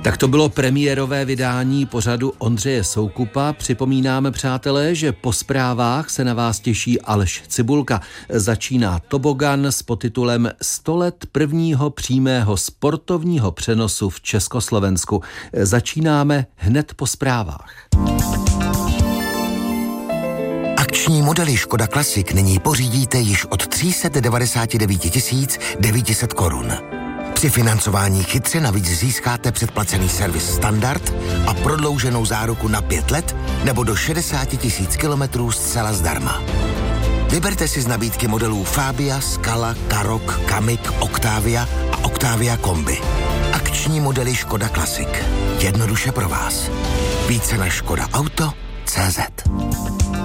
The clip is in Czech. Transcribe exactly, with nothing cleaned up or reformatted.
Tak to bylo premiérové vydání pořadu Ondřeje Soukupa. Připomínáme, přátelé, že po zprávách se na vás těší Aleš Cibulka. Začíná Tobogan s podtitulem sto let prvního přímého sportovního přenosu v Československu. Začínáme hned po zprávách. Akční modely Škoda Classic nyní pořídíte již od tři sta devadesát devět tisíc devět set korun. Při financování chytře navíc získáte předplacený servis standard a prodlouženou záruku na pět let nebo do šedesát tisíc kilometrů zcela zdarma. Vyberte si z nabídky modelů Fabia, Scala, Karoq, Kamiq, Octavia a Octavia Kombi. Akční modely Škoda Classic. Jednoduše pro vás. Více na škoda auto tečka cé zet.